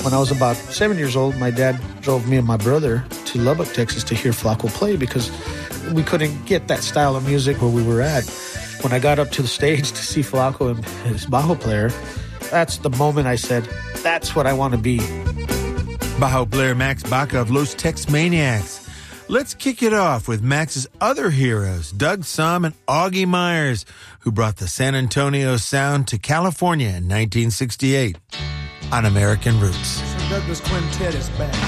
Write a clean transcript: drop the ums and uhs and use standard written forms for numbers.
When I was about 7 years old, my dad drove me and my brother to Lubbock, Texas to hear Flaco play because we couldn't get that style of music where we were at. When I got up to the stage to see Flaco and his bajo player, that's the moment I said, that's what I want to be. Bajo player Max Baca of Los Tex Maniacs. Let's kick it off with Max's other heroes, Doug Sahm and Augie Myers, who brought the San Antonio sound to California in 1968 on American Roots. Douglas Quintet is back.